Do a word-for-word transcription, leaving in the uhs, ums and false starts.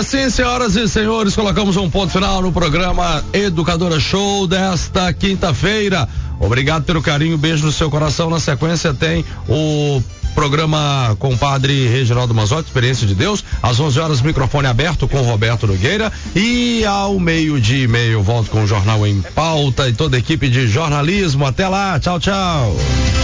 assim, senhoras e senhores, colocamos um ponto final no programa Educadora Show desta quinta-feira. Obrigado pelo carinho, beijo no seu coração. Na sequência tem o programa com o padre Reginaldo Manzotti, Experiência de Deus, às onze horas, microfone aberto com Roberto Nogueira, e ao meio-dia e meio volto com o Jornal em Pauta e toda a equipe de jornalismo. Até lá, tchau, tchau.